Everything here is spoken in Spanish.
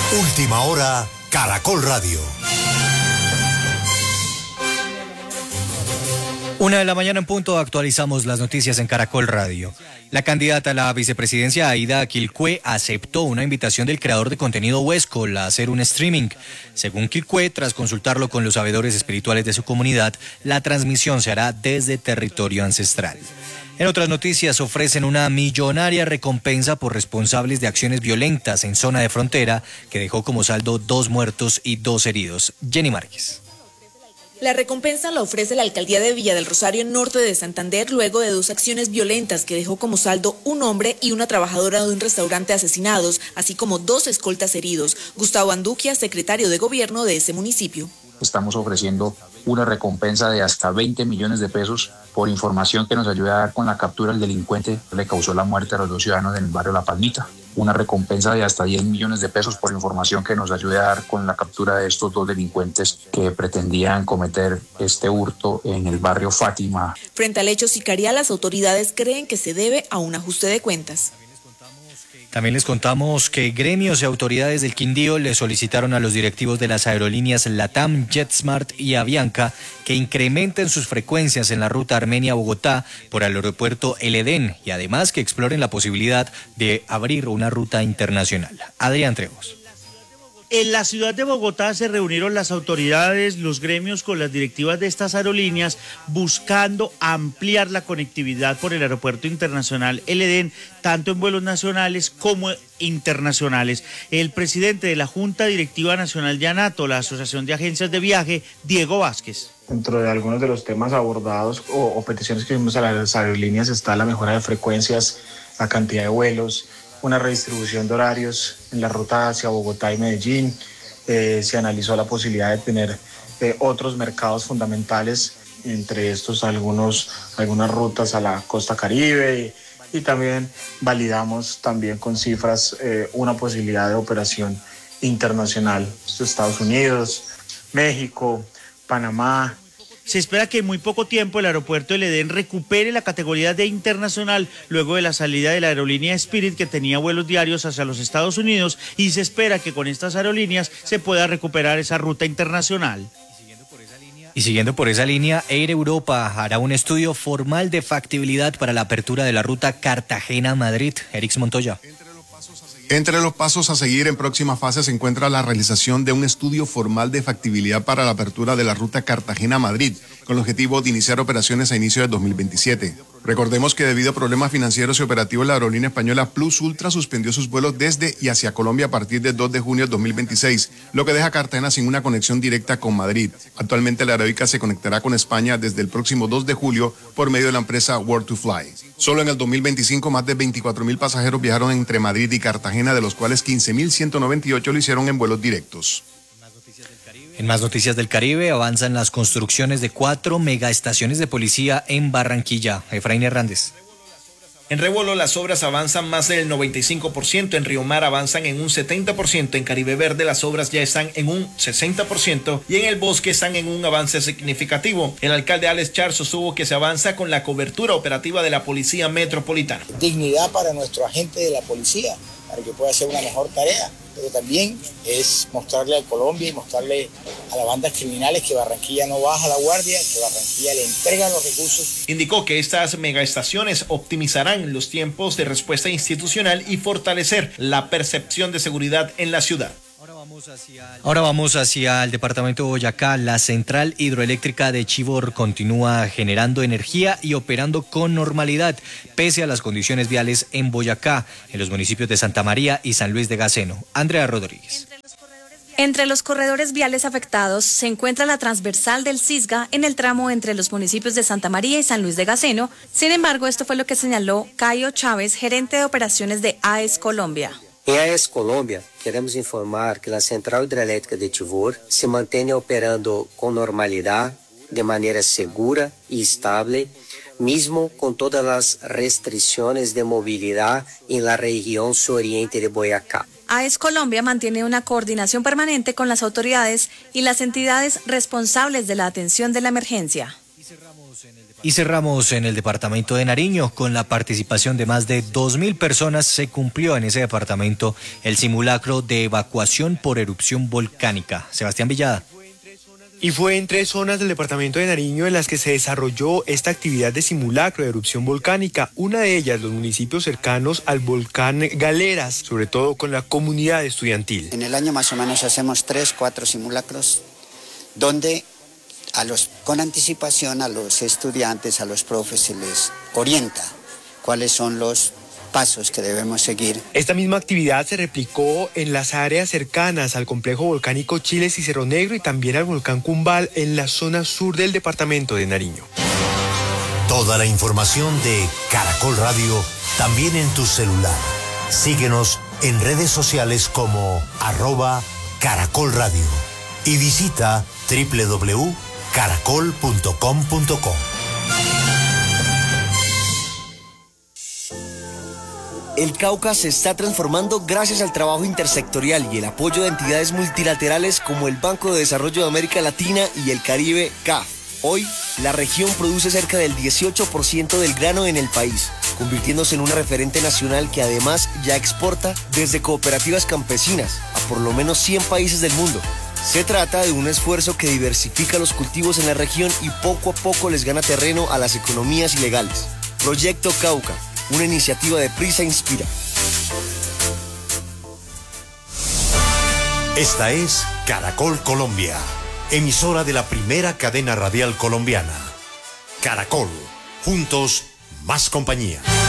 Última hora, Caracol Radio. 1:00 a.m. en punto, actualizamos las noticias en Caracol Radio. La candidata a la vicepresidencia, Aida Quilcue, aceptó una invitación del creador de contenido Huescol a hacer un streaming. Según Quilcue, tras consultarlo con los sabedores espirituales de su comunidad, la transmisión se hará desde territorio ancestral. En otras noticias, ofrecen una millonaria recompensa por responsables de acciones violentas en zona de frontera, que dejó como saldo 2 muertos y 2 heridos. Jenny Márquez. La recompensa la ofrece la alcaldía de Villa del Rosario, norte de Santander, luego de 2 acciones violentas que dejó como saldo un hombre y una trabajadora de un restaurante asesinados, así como 2 escoltas heridos. Gustavo Anduquia, secretario de gobierno de ese municipio. Estamos ofreciendo una recompensa de hasta 20 millones de pesos por información que nos ayude a dar con la captura del delincuente que le causó la muerte a los 2 ciudadanos en el barrio La Palmita. Una recompensa de hasta 10 millones de pesos por información que nos ayude a dar con la captura de estos 2 delincuentes que pretendían cometer este hurto en el barrio Fátima. Frente al hecho sicarial, las autoridades creen que se debe a un ajuste de cuentas. También les contamos que gremios y autoridades del Quindío le solicitaron a los directivos de las aerolíneas LATAM, JetSmart y Avianca que incrementen sus frecuencias en la ruta Armenia-Bogotá por el aeropuerto El Edén y además que exploren la posibilidad de abrir una ruta internacional. Adrián Trejos. En la ciudad de Bogotá se reunieron las autoridades, los gremios con las directivas de estas aerolíneas buscando ampliar la conectividad por el aeropuerto internacional El Edén, tanto en vuelos nacionales como internacionales. El presidente de la Junta Directiva Nacional de ANATO, la Asociación de Agencias de Viaje, Diego Vázquez. Dentro de algunos de los temas abordados o peticiones que hicimos a las aerolíneas está la mejora de frecuencias, la cantidad de vuelos, una redistribución de horarios en la ruta hacia Bogotá y Medellín. Se analizó la posibilidad de tener otros mercados fundamentales, entre estos algunas rutas a la costa Caribe y también validamos también con cifras una posibilidad de operación internacional. Estados Unidos, México, Panamá. Se espera que en muy poco tiempo el aeropuerto del Edén recupere la categoría de internacional luego de la salida de la aerolínea Spirit, que tenía vuelos diarios hacia los Estados Unidos, y se espera que con estas aerolíneas se pueda recuperar esa ruta internacional. Y siguiendo por esa línea, Air Europa hará un estudio formal de factibilidad para la apertura de la ruta Cartagena-Madrid. Erix Montoya. Entre los pasos a seguir en próxima fase se encuentra la realización de un estudio formal de factibilidad para la apertura de la ruta Cartagena-Madrid, con el objetivo de iniciar operaciones a inicio de 2027. Recordemos que debido a problemas financieros y operativos, la aerolínea española Plus Ultra suspendió sus vuelos desde y hacia Colombia a partir del 2 de junio de 2026, lo que deja a Cartagena sin una conexión directa con Madrid. Actualmente la aeróbica se conectará con España desde el próximo 2 de julio por medio de la empresa World to Fly. Solo en el 2025 más de 24.000 pasajeros viajaron entre Madrid y Cartagena, de los cuales 15.198 lo hicieron en vuelos directos. En más noticias del Caribe, avanzan las construcciones de 4 megaestaciones de policía en Barranquilla. Efraín Hernández. En Rebolo las obras avanzan más del 95%, en Río Mar avanzan en un 70%, en Caribe Verde las obras ya están en un 60% y en el Bosque están en un avance significativo. El alcalde Alex Char sostuvo que se avanza con la cobertura operativa de la Policía Metropolitana. Dignidad para nuestro agente de la policía, para que pueda hacer una mejor tarea, pero también es mostrarle a Colombia y mostrarle a las bandas criminales que Barranquilla no baja la guardia, que Barranquilla le entrega los recursos. Indicó que estas megaestaciones optimizarán los tiempos de respuesta institucional y fortalecer la percepción de seguridad en la ciudad. Ahora vamos hacia el departamento de Boyacá. La central hidroeléctrica de Chivor continúa generando energía y operando con normalidad, pese a las condiciones viales en Boyacá, en los municipios de Santa María y San Luis de Gaceno. Andrea Rodríguez. Entre los corredores viales afectados se encuentra la transversal del Cisga en el tramo entre los municipios de Santa María y San Luis de Gaceno. Sin embargo, esto fue lo que señaló Caio Chávez, gerente de operaciones de AES Colombia. Em AES Colômbia, queremos informar que a Central Hidrelétrica de Chivor se mantém operando com normalidade, de maneira segura e estável, mesmo com todas as restrições de mobilidade em la região suroriente de Boyacá. AES Colombia mantiene una coordinación permanente con las autoridades y las entidades responsables de la atención de la emergencia. Y cerramos en el departamento de Nariño. Con la participación de más de 2.000 personas se cumplió en ese departamento el simulacro de evacuación por erupción volcánica. Sebastián Villada. Y fue en 3 zonas del departamento de Nariño en las que se desarrolló esta actividad de simulacro de erupción volcánica. Una de ellas, los municipios cercanos al volcán Galeras, sobre todo con la comunidad estudiantil. En el año más o menos hacemos 3, 4 simulacros donde con anticipación a los estudiantes, a los profes se les orienta cuáles son los pasos que debemos seguir. Esta misma actividad se replicó en las áreas cercanas al complejo volcánico Chiles y Cerro Negro y también al volcán Cumbal en la zona sur del departamento de Nariño. Toda la información de Caracol Radio también en tu celular. Síguenos en redes sociales como @Caracol Radio y visita www.caracol.com.co. El Cauca se está transformando gracias al trabajo intersectorial y el apoyo de entidades multilaterales como el Banco de Desarrollo de América Latina y el Caribe, CAF. Hoy, la región produce cerca del 18% del grano en el país, convirtiéndose en una referente nacional que además ya exporta desde cooperativas campesinas a por lo menos 100 países del mundo. Se trata de un esfuerzo que diversifica los cultivos en la región y poco a poco les gana terreno a las economías ilegales. Proyecto Cauca, una iniciativa de Prisa Inspira. Esta es Caracol Colombia, emisora de la primera cadena radial colombiana. Caracol, juntos, más compañía.